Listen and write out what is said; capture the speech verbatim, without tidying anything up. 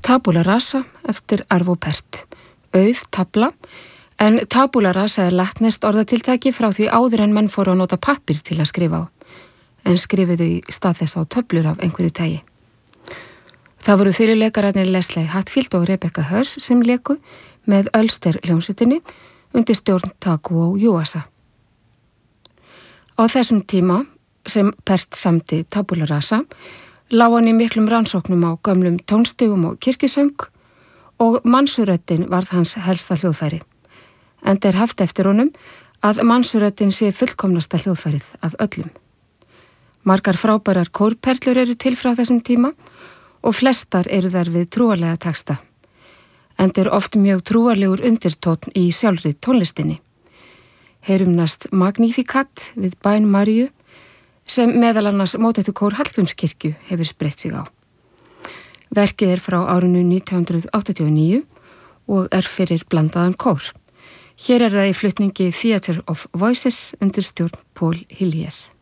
Tabula rasa eftir Arvo Pärt, auð tabla, en tabula rasa er latneskt orðatiltæki frá því áður en menn fóru að nota pappír til að skrifa á, en skrifuðu í stað þess á töflur af einhverju tagi. Það voru fyrirleikararnir Leslie Hatfield og Rebecca Hers sem leku með Ulster hljómsveitinni undir stjórn Takuo Uasa. Á þessum tíma sem Pärt samdi tabula rasa lá hann í miklum rannsóknum á gömlum tónstigum og kirkjusöng og mannsuröddin varð hans helsta hljóðfæri. Enda er haft eftir honum að mannsuröddin sé fullkomnasta hljóðfærið af öllum. Margar frábærar kórperlur eru til frá þessum tíma og flestar eru þær við trúarlega texta. Enda er oft mjög trúarlegur undirtónn í sjálfri tónlistinni. Heyrum næst Magnificat við bæn Maríu sem meðal annars mótettukór Hallgrímskirkju hefur spreytt sig á. Verkið er frá árinu nítján hundruð áttatíu og níu og er fyrir blandaðan kór. Hér er það í flutningi Theatre of Voices undir stjórn Paul Hillier.